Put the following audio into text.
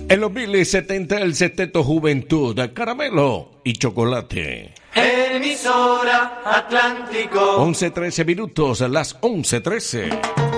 En los 1070 el Sexteto Juventud, caramelo y chocolate. Emisora Atlántico. 11:13 minutos, las 11:13.